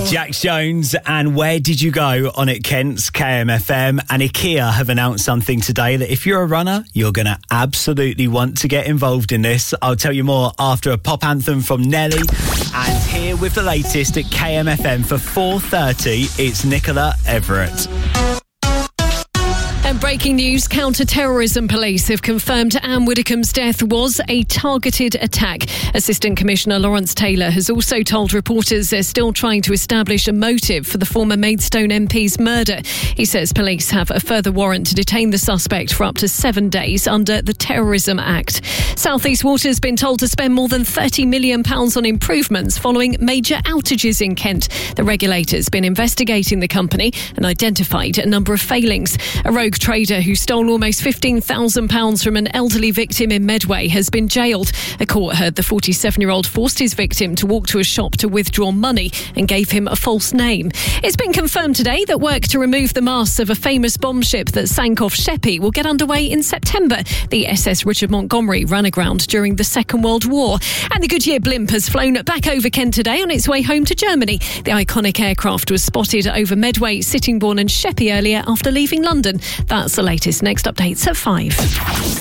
Jax Jones and Where Did You Go on It Kent's KMFM. And IKEA have announced something today that if you're a runner, you're going to absolutely want to get involved in this. I'll tell you more after a pop anthem from Nelly. And here with the latest at KMFM for 4:30, it's Nicola Everett. And breaking news, counter-terrorism police have confirmed Anne Widdecombe's death was a targeted attack. Assistant Commissioner Lawrence Taylor has also told reporters they're still trying to establish a motive for the former Maidstone MP's murder. He says police have a further warrant to detain the suspect for up to 7 days under the Terrorism Act. South East Water's been told to spend more than £30 million on improvements following major outages in Kent. The regulator's been investigating the company and identified a number of failings. A rogue trader who stole almost £15,000 from an elderly victim in Medway has been jailed. A court heard the 47-year-old forced his victim to walk to a shop to withdraw money and gave him a false name. It's been confirmed today that work to remove the masts of a famous bomb ship that sank off Sheppey will get underway in September. The SS Richard Montgomery ran aground during the Second World War. And the Goodyear blimp has flown back over Kent today on its way home to Germany. The iconic aircraft was spotted over Medway, Sittingbourne and Sheppey earlier after leaving London. That's the latest. Next updates at 5.